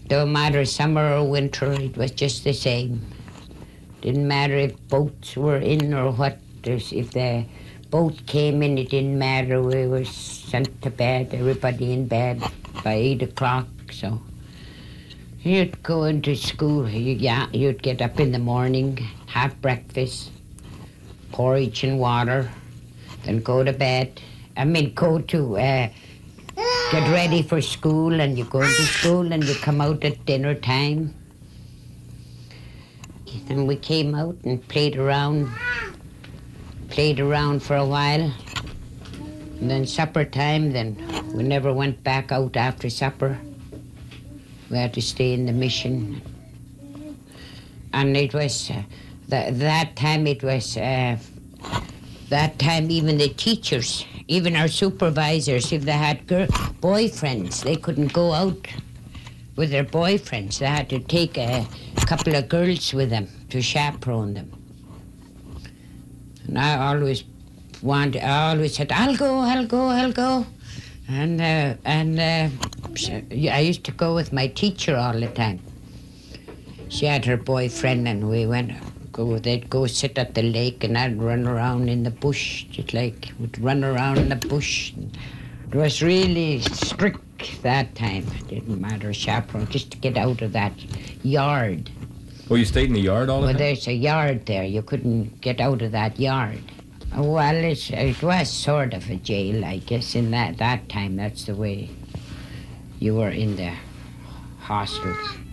Don't matter summer or winter, it was just the same. Didn't matter if boats were in or what. If the boat came in, it didn't matter. We were sent to bed, everybody in bed by 8 o'clock. So you'd go into school. You'd get up in the morning, have breakfast, porridge and water, then go to bed. Go to get ready for school, and you go into school and you come out at dinner time. And we came out and played around for a while. And then supper time, then we never went back out after supper. We had to stay in the mission. And it was, that time even the teachers, even our supervisors, if they had boyfriends, they couldn't go out with their boyfriends. They had to take a couple of girls with them to chaperone them. And I always said, I'll go. And I used to go with my teacher all the time. She had her boyfriend, and they'd go sit at the lake, and I'd run around in the bush, would run around in the bush. It was really strict that time. It didn't matter, chaperone, just to get out of that yard. Well, you stayed in the yard all the time? Well, there's a yard there. You couldn't get out of that yard. Well, it was sort of a jail, I guess, in that time. That's the way you were in the hostels.